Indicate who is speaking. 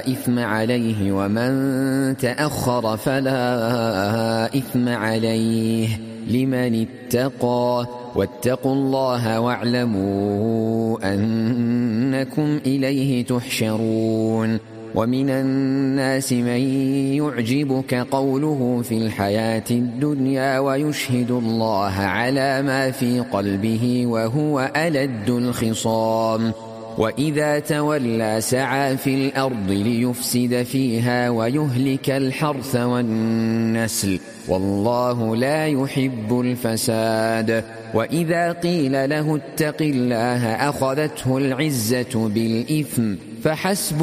Speaker 1: إثم عليه ومن تأخر فلا إثم عليه لمن اتقى واتقوا الله واعلموا أنكم إليه تحشرون ومن الناس من يعجبك قوله في الحياة الدنيا ويشهد الله على ما في قلبه وهو ألد الخصام وإذا تولى سعى في الأرض ليفسد فيها ويهلك الحرث والنسل والله لا يحب الفساد وإذا قيل له اتق الله أخذته العزة بالإثم فحسبه